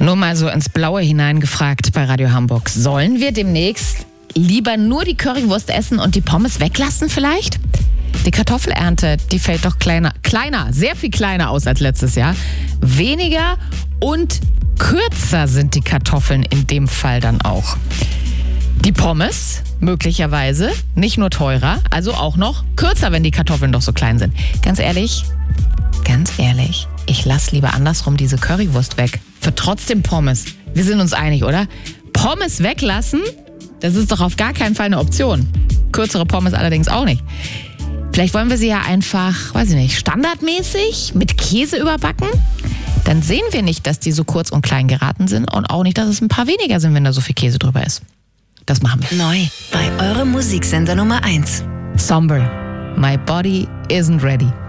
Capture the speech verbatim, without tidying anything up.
Nur mal so ins Blaue hineingefragt bei Radio Hamburg. Sollen wir demnächst lieber nur die Currywurst essen und die Pommes weglassen vielleicht? Die Kartoffelernte, die fällt doch kleiner, kleiner, sehr viel kleiner aus als letztes Jahr. Weniger und kürzer sind die Kartoffeln in dem Fall dann auch. Die Pommes möglicherweise nicht nur teurer, also auch noch kürzer, wenn die Kartoffeln doch so klein sind. Ganz ehrlich, ganz ehrlich, ich lasse lieber andersrum diese Currywurst weg. Für trotzdem Pommes. Wir sind uns einig, oder? Pommes weglassen, das ist doch auf gar keinen Fall eine Option. Kürzere Pommes allerdings auch nicht. Vielleicht wollen wir sie ja einfach, weiß ich nicht, standardmäßig mit Käse überbacken? Dann sehen wir nicht, dass die so kurz und klein geraten sind und auch nicht, dass es ein paar weniger sind, wenn da so viel Käse drüber ist. Das machen wir. Neu bei eurem Musiksender Nummer eins. Somber. My body isn't ready.